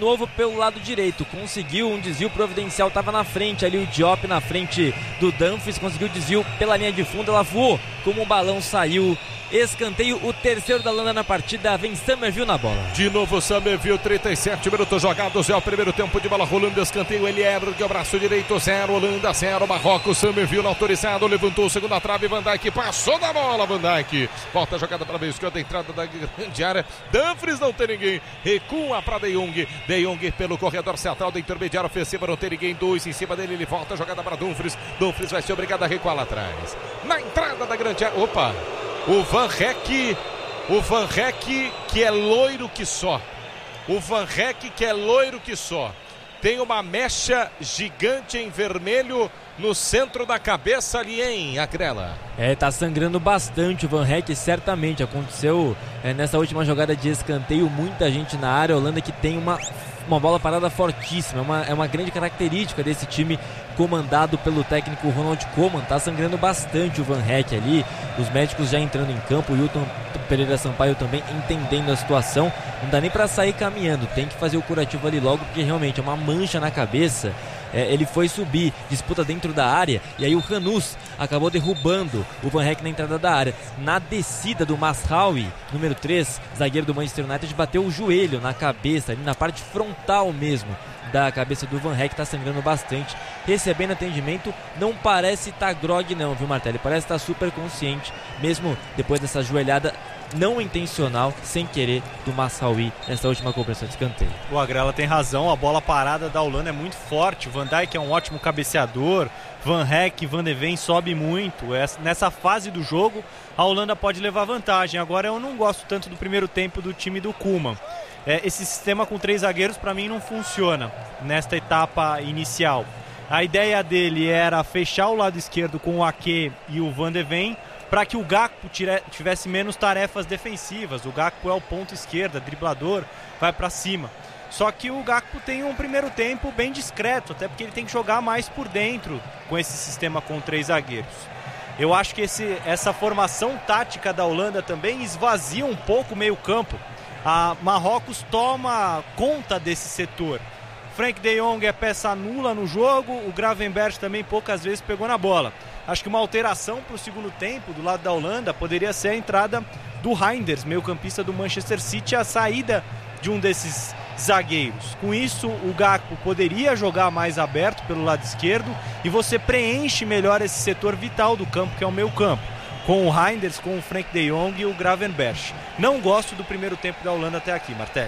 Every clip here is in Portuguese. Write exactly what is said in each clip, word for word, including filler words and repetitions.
novo pelo lado direito, conseguiu um desvio providencial, estava na frente ali o Diop, na frente do Dumfries, conseguiu o desvio pela linha de fundo, ela voou como um balão, saiu. Escanteio, o terceiro da Holanda na partida, vem Summerville na bola. De novo Summerville, trinta e sete minutos jogados, é o primeiro tempo de bola rolando, escanteio, ele ergue o braço direito, zero, Holanda, zero, Marrocos, Summerville autorizado, levantou o segundo a trave, Van Dijk passou da bola, Van Dijk, volta a jogada para a meia esquerda, entrada da grande área, Dumfries não tem ninguém, recua para De Jong, De Jong pelo corredor central da intermediária ofensiva, não tem ninguém, dois em cima dele, ele volta a jogada para Dumfries, Dumfries vai ser obrigado a recuar lá atrás, na entrada da grande área, opa, o Van Rijk, o Van Rijk que é loiro que só. O Van Rijk que é loiro que só. Tem uma mecha gigante em vermelho no centro da cabeça ali, hein, Agrela? É, tá sangrando bastante o Van Rijk, certamente. Aconteceu é, nessa última jogada de escanteio, muita gente na área. A Holanda que tem uma, uma bola parada fortíssima. É uma, é uma grande característica desse time comandado pelo técnico Ronald Koeman. Tá sangrando bastante o Van Rijk ali. Os médicos já entrando em campo, o Hilton Pereira Sampaio também entendendo a situação. Não dá nem pra sair caminhando, tem que fazer o curativo ali logo, porque realmente é uma mancha na cabeça. É, ele foi subir, disputa dentro da área, e aí o Hanus acabou derrubando o Van Rijk na entrada da área. Na descida do Mazraoui, número três, zagueiro do Manchester United, bateu o joelho na cabeça, ali na parte frontal mesmo da cabeça do Van Rijk, tá sangrando bastante, recebendo atendimento. Não parece estar tá grog não, viu, Martelli? Parece estar tá super consciente, mesmo depois dessa joelhada não intencional, sem querer, do Mazraoui nessa última cobrança de escanteio. O Agrela tem razão, a bola parada da Holanda é muito forte, o Van Dijk é um ótimo cabeceador, Van Rijk, Van de Ven sobe muito. Nessa fase do jogo a Holanda pode levar vantagem. Agora eu não gosto tanto do primeiro tempo do time do Koeman. É, esse sistema com três zagueiros para mim não funciona nesta etapa inicial. A ideia dele era fechar o lado esquerdo com o Ake e o Van de Ven para que o Gakpo tivesse menos tarefas defensivas. O Gakpo é o ponto esquerda, driblador, vai para cima. Só que o Gakpo tem um primeiro tempo bem discreto, até porque ele tem que jogar mais por dentro com esse sistema com três zagueiros. Eu acho que esse, essa formação tática da Holanda também esvazia um pouco o meio campo. A Marrocos toma conta desse setor. Frank de Jong é peça nula no jogo, o Gravenberch também poucas vezes pegou na bola. Acho que uma alteração para o segundo tempo do lado da Holanda poderia ser a entrada do Reinders, meio-campista do Manchester City, a saída de um desses zagueiros. Com isso, o Gakpo poderia jogar mais aberto pelo lado esquerdo e você preenche melhor esse setor vital do campo, que é o meio-campo, com o Reinders, com o Frank de Jong e o Gravenberch. Não gosto do primeiro tempo da Holanda até aqui, Martelli.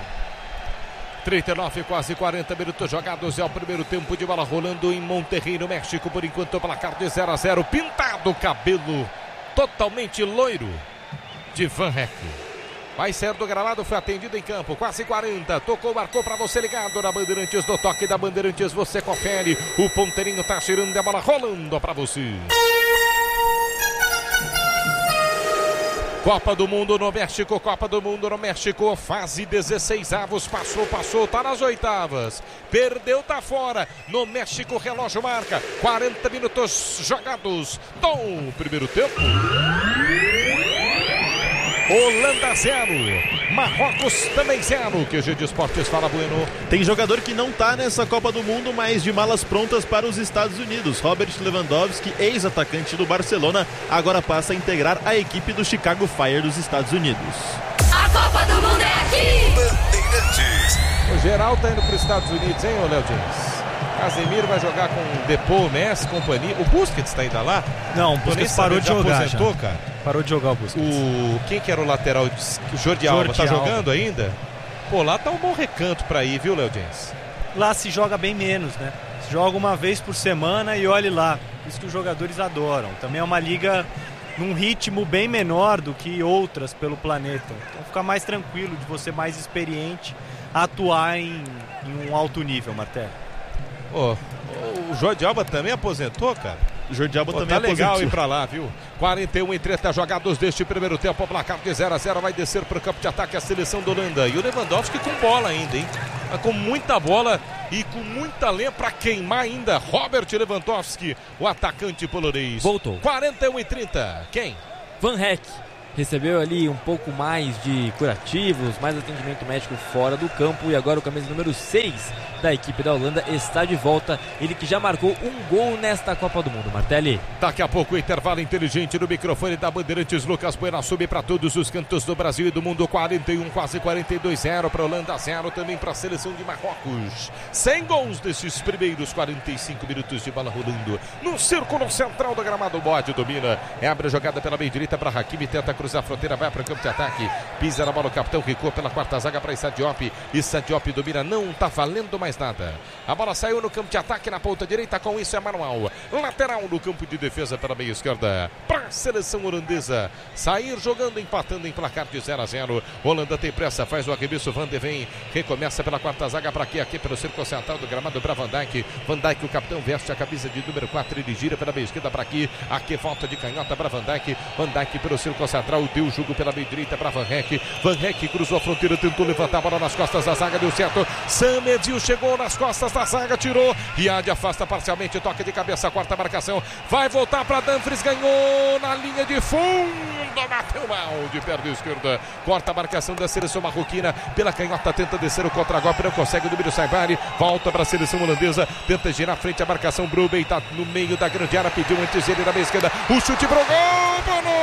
trinta e nove, quase quarenta minutos jogados, é o primeiro tempo de bola rolando em Monterrey, no México, por enquanto o placar de zero a zero, pintado o cabelo totalmente loiro de Van Rijk. Vai sair do gramado, foi atendido em campo, quase quarenta, tocou, marcou para você ligado na Bandeirantes, do toque da Bandeirantes, você confere, o ponteirinho tá girando, a bola rolando para você. Copa do Mundo no México, Copa do Mundo no México, fase dezesseis avos, passou, passou, tá nas oitavas, perdeu, tá fora, no México relógio marca, quarenta minutos jogados, tom, primeiro tempo, Holanda zero, Marrocos também zero, Q G de Esportes, fala Bueno. Tem jogador que não tá nessa Copa do Mundo, mas de malas prontas para os Estados Unidos. Robert Lewandowski, ex-atacante do Barcelona, agora passa a integrar a equipe do Chicago Fire dos Estados Unidos. A Copa do Mundo é aqui! Bandeirantes. O geral tá indo para os Estados Unidos, hein, ô Léo James? Casemiro vai jogar com Depou, Messi, companhia. O Busquets tá ainda lá? Não, o Busquets parou de jogar. Aposentou, já. cara? Parou de jogar o Busquets. O... Quem que era o lateral? O Jordi Alba. Tá jogando ainda? Pô, lá tá um bom recanto pra ir, viu, Léo James? Lá se joga bem menos, né? Se joga uma vez por semana e olhe lá. Isso que os jogadores adoram. Também é uma liga num ritmo bem menor do que outras pelo planeta. Então fica mais tranquilo de você mais experiente atuar em, em um alto nível, Martelli. Oh, o Jordi Alba também aposentou, cara? O Jordi Alba Pô, também tá legal aposentou. ir pra lá, viu? quarenta e um em trinta jogados deste primeiro tempo. O placar de zero a zero vai descer pro campo de ataque a seleção da Holanda. E o Lewandowski com bola ainda, hein? Com muita bola e com muita lenha pra queimar ainda. Robert Lewandowski, o atacante polonês. Voltou. quarenta e um em trinta. Quem? Van Rijk. recebeu ali um pouco mais de curativos, mais atendimento médico fora do campo, e agora o camisa número seis da equipe da Holanda está de volta, ele que já marcou um gol nesta Copa do Mundo. Martelli. Daqui a pouco o intervalo inteligente no microfone da Bandeirantes. Lucas Bueno sube para todos os cantos do Brasil e do mundo. Quarenta e um, quase quarenta e dois, zero para a Holanda, zero também para a seleção de Marrocos. cem gols desses primeiros quarenta e cinco minutos de bola rolando no círculo central do gramado. O Bode domina, abre a jogada pela meia direita para Hakimi, tenta cruzar a fronteira, vai para o campo de ataque, pisa na bola o capitão, Ricou pela quarta zaga para Issa Diop. Issa Diop domina, não está valendo mais nada. A bola saiu no campo de ataque na ponta direita, com isso é manual. Lateral no campo de defesa pela meia esquerda para a seleção holandesa sair jogando, empatando em placar de zero a zero. Holanda tem pressa, faz o arremesso, Van de Ven recomeça pela quarta zaga para aqui, aqui pelo círculo central do gramado para Van Dijk. Van Dijk, o capitão, veste a camisa de número quatro, ele gira pela meia esquerda para aqui, aqui volta de canhota para Van Dijk. Van Dijk pelo círculo central, deu o jogo pela meia direita para Van Rijk. Van Rijk cruzou a fronteira, tentou levantar a bola nas costas da zaga, deu certo. Samedil chegou nas costas da zaga, tirou. Riad afasta parcialmente, toque de cabeça, quarta marcação, vai voltar para Dumfries, ganhou na linha de fundo, bateu mal de perna esquerda, corta a marcação da seleção marroquina pela canhota, tenta descer o contra-golpe, não consegue, o número Saibari, volta para a seleção holandesa, tenta girar frente à marcação, Brubey está no meio da grande área, pediu antes ele na meia esquerda, o chute pro gol, Bono!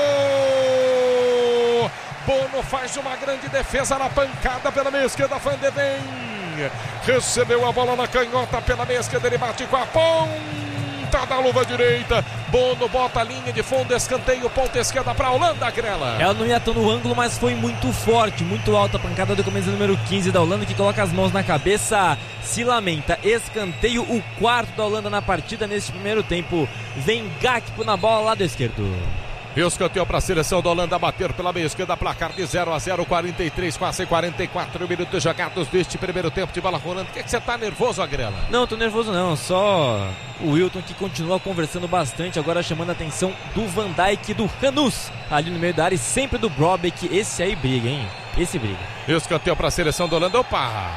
Bono faz uma grande defesa na pancada pela meia esquerda, Van de Ven recebeu a bola na canhota pela meia esquerda, ele bate com a ponta da luva direita, Bono bota a linha de fundo, escanteio, ponta esquerda para a Holanda, Grela. Ela não ia tão no ângulo, mas foi muito forte, muito alta a pancada do camisa número quinze da Holanda, que coloca as mãos na cabeça, se lamenta. Escanteio, o quarto da Holanda na partida nesse primeiro tempo. Vem Gakpo na bola, lado esquerdo. Escanteio para a seleção da Holanda bater pela meia esquerda, placar de zero a zero, quarenta e três, quase quarenta e quatro minutos jogados deste primeiro tempo de bola rolando. O que, é que você tá nervoso, Agrela? Não, tô nervoso não, só o Wilton que continua conversando bastante, agora chamando a atenção do Van Dijk e do Hanus ali no meio da área, e sempre do Brobeck. Esse aí briga, hein? Esse briga. Escanteio para a seleção da Holanda. Opa!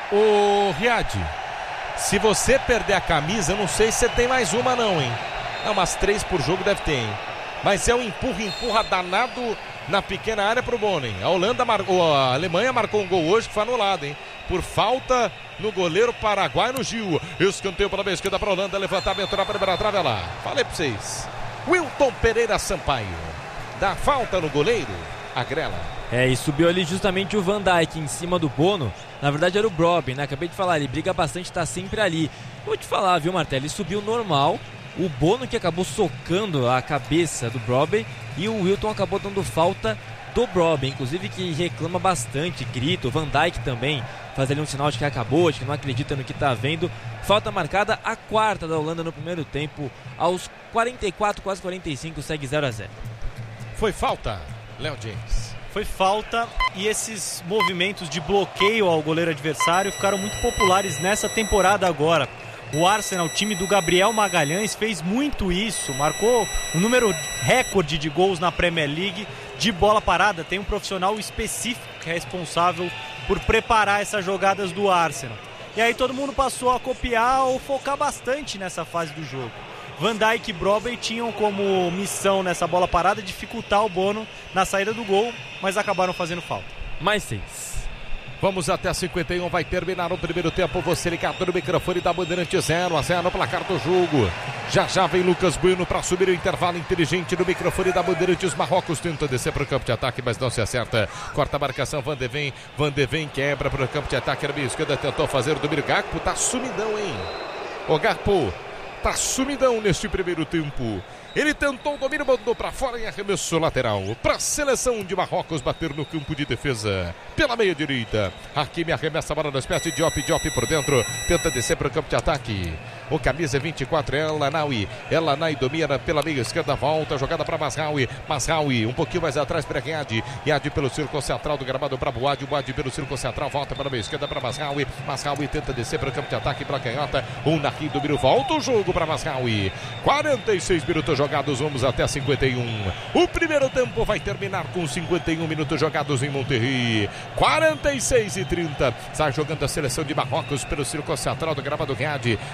Ô Riad, se você perder a camisa, eu não sei se você tem mais uma não, hein? Não, umas três por jogo deve ter, hein? Mas é um empurra, empurra danado na pequena área para o Bono, hein? A Holanda marcou, a Alemanha marcou um gol hoje que foi anulado, hein? Por falta no goleiro Paraguai, no Gil. Escanteio pela meia esquerda para a Holanda, levantamento na primeira trave lá. Falei para vocês. Wilton Pereira Sampaio dá falta no goleiro, a Grela. É, e subiu ali justamente o Van Dijk em cima do Bono. Na verdade era o Brobbey, né? Acabei de falar, ele briga bastante, tá sempre ali. Vou te falar, viu, Martelli? Ele subiu normal. O Bono que acabou socando a cabeça do Brobbey, e o Wilton acabou dando falta do Brobbey, inclusive, que reclama bastante, grita. O Van Dijk também faz ali um sinal de que acabou, de que não acredita no que está vendo. Falta marcada, a quarta da Holanda no primeiro tempo, aos quarenta e quatro, quase quarenta e cinco, segue zero a zero. Foi falta, Léo James. Foi falta, e esses movimentos de bloqueio ao goleiro adversário ficaram muito populares nessa temporada agora. O Arsenal, o time do Gabriel Magalhães, fez muito isso, marcou um número recorde de gols na Premier League de bola parada. Tem um profissional específico que é responsável por preparar essas jogadas do Arsenal. E aí todo mundo passou a copiar ou focar bastante nessa fase do jogo. Van Dijk e Brobbey tinham como missão nessa bola parada dificultar o Bono na saída do gol, mas acabaram fazendo falta. Mais seis. Vamos até cinquenta e um, vai terminar o primeiro tempo. Você ligado no microfone da Bandeirante, zero a zero no placar do jogo. Já já vem Lucas Bueno para subir o intervalo inteligente no microfone da Bandeirantes. Marrocos tenta descer para o campo de ataque, mas não se acerta. Corta a marcação, Van de Ven. Van de Ven quebra para o campo de ataque. Na meia esquerda tentou fazer o domínio. Gakpo tá sumidão, hein? O Gakpo tá sumidão neste primeiro tempo. Ele tentou o domínio, mandou para fora em arremesso lateral. Para a seleção de Marrocos bater no campo de defesa. Pela meia direita. Hakimi arremessa a bola nas pés de Diop. Diop por dentro. Tenta descer para o campo de ataque. O camisa vinte e quatro é El Lanawi. El Lanawi domina pela meia esquerda. Volta, jogada para Mazraoui. Mazraoui um pouquinho mais atrás para Riad. Riad pelo círculo central do gramado para Boad. Boad pelo círculo central. Volta para a meia esquerda para Mazraoui. Mazraoui tenta descer para o campo de ataque para a canhota. O Nahri domina. Volta o jogo para Mazraoui. quarenta e seis minutos jogados. Vamos até cinquenta e um. O primeiro tempo vai terminar com cinquenta e um minutos jogados em Monterrey. quarenta e seis e trinta. Sai jogando a seleção de Marrocos pelo círculo central do gramado Riad. Não sobe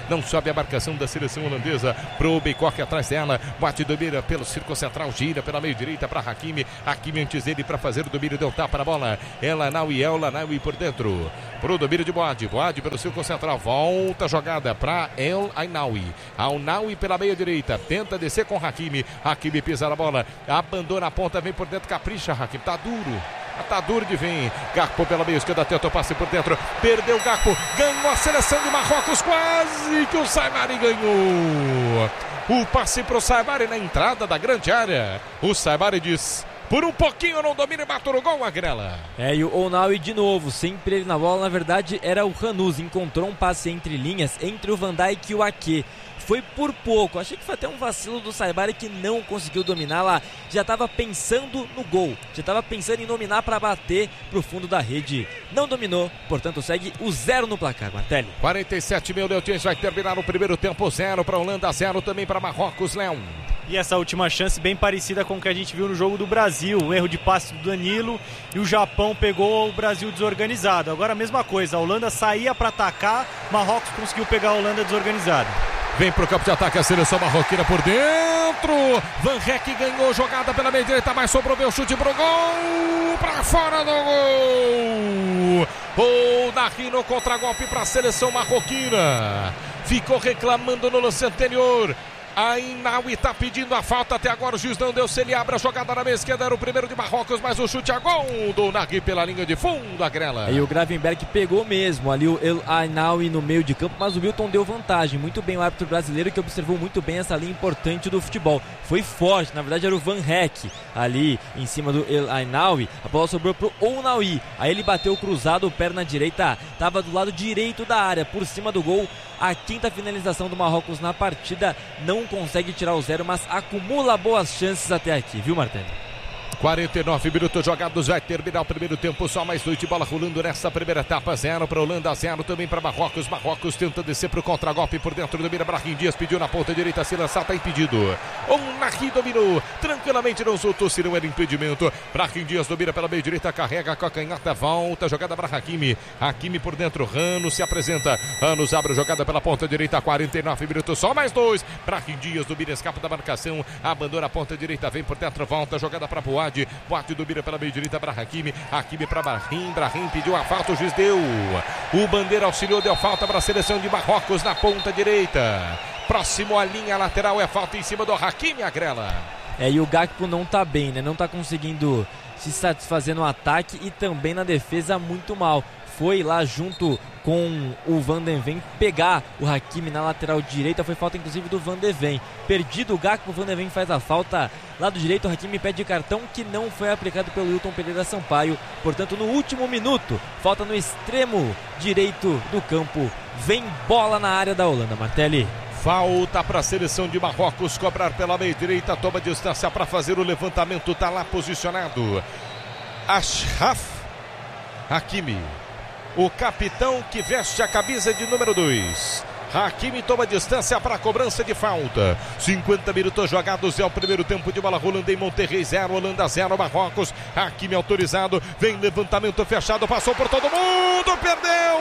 sobe a marcação da seleção holandesa pro Beicoque atrás dela, bate domina pelo círculo central, gira pela meio direita para Hakimi, Hakimi antes dele para fazer o domínio, deu tapa na bola, El Ainaoui, El Ainaoui por dentro, pro domínio de Boad, Boad pelo círculo central, volta a jogada para El Ainaoui, Ainaoui pela meia direita, tenta descer com Hakimi, Hakimi pisa na bola, abandona a ponta, vem por dentro, capricha Hakimi, tá duro. Tá duro de vir. Gakpo pela meia esquerda, tenta o passe por dentro. Perdeu o Gakpo. Ganhou a seleção de Marrocos. Quase que o Saibari ganhou. O passe pro Saibari na entrada da grande área. O Saibari diz: por um pouquinho não domina e matou no gol, Agrela. É, e o Ounaui de novo, sempre ele na bola. Na verdade era o Hanuz. Encontrou um passe entre linhas, entre o Van Dijk e o Ake. Foi por pouco, achei que foi até um vacilo do Saibari que não conseguiu dominar lá. Já estava pensando no gol, já estava pensando em dominar para bater pro fundo da rede. Não dominou, portanto segue o zero no placar, Martelli. quarenta e sete mil Neutins, vai terminar o primeiro tempo, zero para Holanda, zero também para Marrocos, Léo. E essa última chance bem parecida com o que a gente viu no jogo do Brasil, um erro de passe do Danilo e o Japão pegou o Brasil desorganizado. Agora a mesma coisa, a Holanda saía para atacar, Marrocos conseguiu pegar a Holanda desorganizada. Vem pro campo de ataque a seleção marroquina por dentro. Van Dijk ganhou jogada pela meia direita, mas sobrou meu chute pro gol. Pra fora do gol. O Nahi no contragolpe pra seleção marroquina. Ficou reclamando no lance anterior. Ainaoui tá pedindo a falta, até agora o juiz não deu, se ele abre a jogada na meia esquerda, era o primeiro de Marrocos, mas o chute a gol do Nahi pela linha de fundo, a Grela. E o Gravenberg pegou mesmo ali o El Ainaoui no meio de campo, mas o Wilton deu vantagem, muito bem o árbitro brasileiro que observou muito bem essa linha importante do futebol, foi forte, na verdade era o Van Dijk ali em cima do El Ainaoui, a bola sobrou pro Ounaoui, aí ele bateu cruzado, perna direita, tava do lado direito da área, por cima do gol. A quinta finalização do Marrocos na partida, não consegue tirar o zero, mas acumula boas chances até aqui, viu, Martelli? quarenta e nove minutos jogados, vai terminar o primeiro tempo, só mais dois de bola rolando nessa primeira etapa, zero para Holanda, zero também para Marrocos. Marrocos tenta descer para o contragolpe por dentro do Mira. Brahim Dias pediu na ponta direita, se lançar, está impedido. O Nahi dominou, tranquilamente não soltou, se não era impedimento. Brahim Dias domina pela meia direita, carrega a calcanhata, volta, jogada para Hakimi. Hakimi por dentro, Rano se apresenta, Rano abre a jogada pela ponta direita, quarenta e nove minutos, só mais dois. Brahim Dias domina, escapa da marcação, abandona a ponta direita, vem por dentro, volta, jogada para Boad. Boate domina pela meia direita para Hakimi. Hakimi para Brahim. Brahim pediu a falta, o juiz deu. O bandeira auxiliou, deu falta para a seleção de Marrocos na ponta direita. Próximo à linha lateral é falta em cima do Hakimi, Agrela. É, e o Gakpo não tá bem, né? Não tá conseguindo se satisfazer no ataque e também na defesa muito mal. Foi lá junto com o Van de Ven pegar o Hakimi na lateral direita, foi falta inclusive do Van de Ven. Perdido o Gakpo, o Van de Ven faz a falta lado direito, o Hakimi pede cartão que não foi aplicado pelo Wilton Pereira Sampaio, portanto no último minuto, falta no extremo direito do campo, vem bola na área da Holanda, Martelli. Falta para a seleção de Marrocos cobrar pela meia direita, toma distância para fazer o levantamento, tá lá posicionado Achraf Hakimi, o capitão que veste a camisa de número dois. Hakimi toma distância para a cobrança de falta. cinquenta minutos jogados, é o primeiro tempo de bola rolando em Monterrey, zero, Holanda zero, Marrocos. Hakimi autorizado, vem levantamento fechado, passou por todo mundo, perdeu!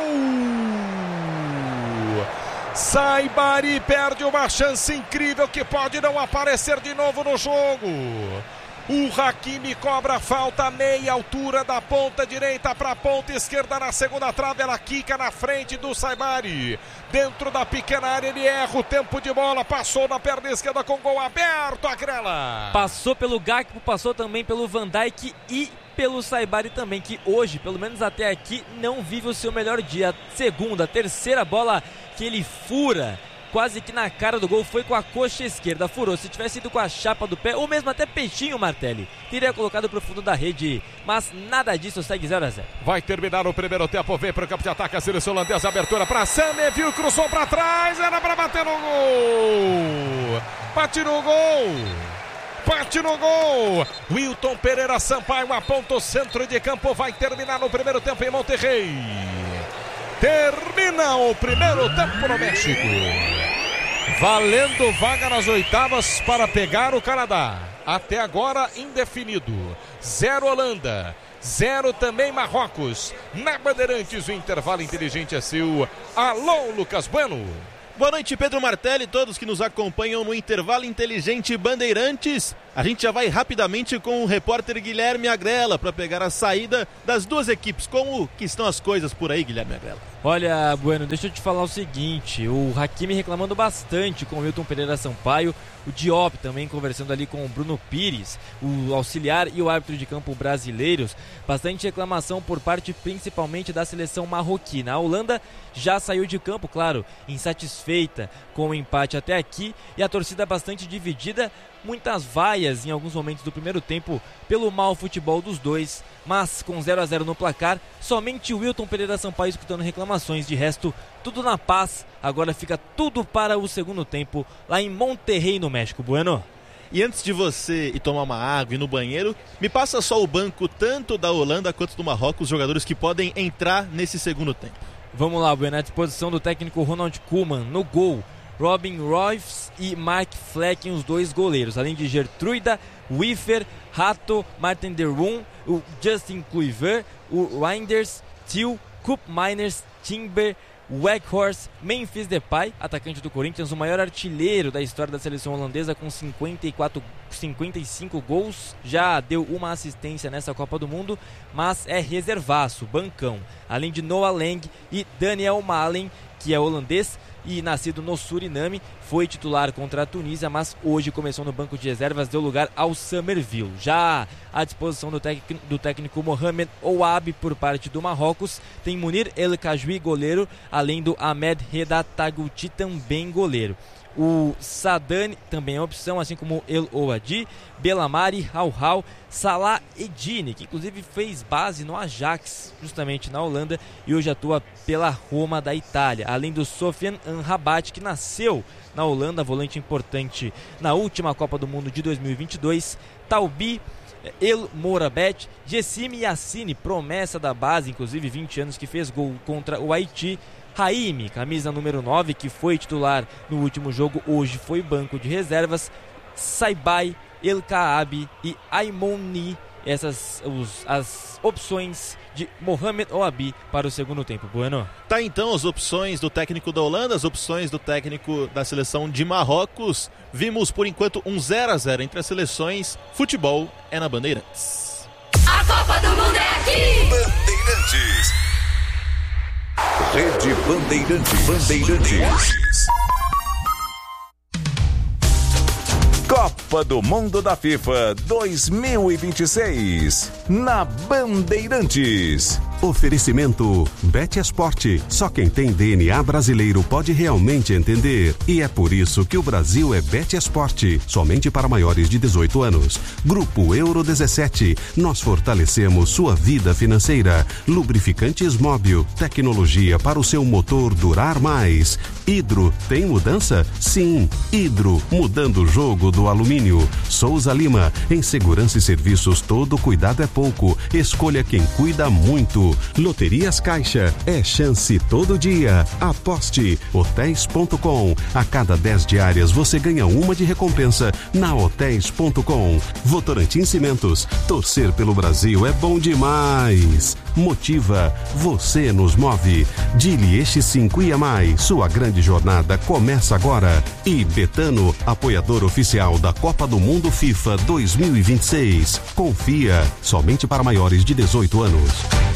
Saibari perde uma chance incrível que pode não aparecer de novo no jogo. O Hakimi cobra falta, meia altura da ponta direita para a ponta esquerda na segunda trave, ela quica na frente do Saibari. Dentro da pequena área ele erra o tempo de bola, passou na perna esquerda com gol aberto, a Grela. Passou pelo Gakpo, passou também pelo Van Dijk e pelo Saibari também, que hoje, pelo menos até aqui, não vive o seu melhor dia. Segunda, terceira bola que ele fura, quase que na cara do gol, foi com a coxa esquerda, furou. Se tivesse ido com a chapa do pé, ou mesmo até peixinho, Martelli, teria colocado pro fundo da rede, mas nada disso, segue zero a zero. Vai terminar o primeiro tempo, vem pro campo de ataque a seleção holandesa, abertura pra Sameville, cruzou pra trás, era pra bater no gol, bate no gol, bate no gol, Wilton Pereira Sampaio aponta o centro de campo, vai terminar no primeiro tempo em Monterrey. Termina o primeiro tempo no México, valendo vaga nas oitavas para pegar o Canadá. Até agora indefinido, zero Holanda, zero também Marrocos. Na Bandeirantes o intervalo inteligente é seu. Alô, Lucas Bueno. Boa noite, Pedro Martelli, todos que nos acompanham no Intervalo Inteligente Bandeirantes. A gente já vai rapidamente com o repórter Guilherme Agrela para pegar a saída das duas equipes. Como que estão as coisas por aí, Guilherme Agrela? Olha, Bueno, deixa eu te falar o seguinte, o Hakimi reclamando bastante com o Wilton Pereira Sampaio, o Diop também conversando ali com o Bruno Pires, o auxiliar e o árbitro de campo brasileiros. Bastante reclamação por parte principalmente da seleção marroquina. A Holanda já saiu de campo, claro, insatisfeita com o empate até aqui, e a torcida bastante dividida, muitas vaias em alguns momentos do primeiro tempo pelo mau futebol dos dois, mas com zero a zero no placar, somente o Wilton Pereira Sampaio escutando reclamações. De resto, tudo na paz. Agora fica tudo para o segundo tempo lá em Monterrey, no México. Bueno? E antes de você ir tomar uma água e ir no banheiro, me passa só o banco tanto da Holanda quanto do Marrocos, os jogadores que podem entrar nesse segundo tempo. Vamos lá, Bueno, à disposição do técnico Ronald Koeman. No gol, Robin Royce e Mark Flecken, os dois goleiros, além de Gertruida, Wiffer, Rato, Martin Derwoon, o Justin Kluivert, o Reinders, Thiel, Koop Miners, Timber, Weghorst, Memphis Depay, atacante do Corinthians, o maior artilheiro da história da seleção holandesa com cinquenta e quatro, cinquenta e cinco gols, já deu uma assistência nessa Copa do Mundo, mas é reservaço, bancão, além de Noah Lang e Daniel Malen, que é holandês e nascido no Suriname, foi titular contra a Tunísia, mas hoje começou no banco de reservas, deu lugar ao Summerville. Já à disposição do, tec, do técnico Mohamed Ouabi por parte do Marrocos, tem Munir El Kajwi, goleiro, além do Ahmed Reda Taguti, também goleiro. O Sadani também é opção, assim como El Ouadi, Belamari, Hauhau, Salah Edine, que inclusive fez base no Ajax, justamente na Holanda, e hoje atua pela Roma da Itália. Além do Sofiane Amrabat, que nasceu na Holanda, volante importante na última Copa do Mundo de dois mil e vinte e dois, Taubi, El Morabet, Gessime Yassine, promessa da base, inclusive vinte anos, que fez gol contra o Haiti, Raimi, camisa número nove, que foi titular no último jogo, hoje foi banco de reservas, Saibai, El Kaabi e Aimoni, essas os, as opções de Mohamed Ouabi para o segundo tempo. Bueno? Tá, então as opções do técnico da Holanda, as opções do técnico da seleção de Marrocos. Vimos por enquanto um zero a zero entre as seleções. Futebol é na Bandeirantes. A Copa do Mundo é aqui! Bandeirantes. Rede Bandeirantes. Bandeirantes. Copa do Mundo da FIFA dois mil e vinte e seis na Bandeirantes. Oferecimento Betesport. Só quem tem D N A brasileiro pode realmente entender. E é por isso que o Brasil é Betesport. Somente para maiores de dezoito anos. Grupo Euro dezessete. Nós fortalecemos sua vida financeira. Lubrificantes Móbil. Tecnologia para o seu motor durar mais. Hidro. Tem mudança? Sim. Hidro. Mudando o jogo do alumínio. Souza Lima. Em segurança e serviços, todo cuidado é pouco. Escolha quem cuida muito. Loterias Caixa, é chance todo dia. Aposte. Hotéis ponto com. A cada dez diárias você ganha uma de recompensa na Hotéis ponto com. Votorantim Cimentos, torcer pelo Brasil é bom demais. Motiva, você nos move. Dilieste cinco I A Mais, sua grande jornada começa agora. E Betano, apoiador oficial da Copa do Mundo FIFA dois mil e vinte e seis. Confia, somente para maiores de dezoito anos.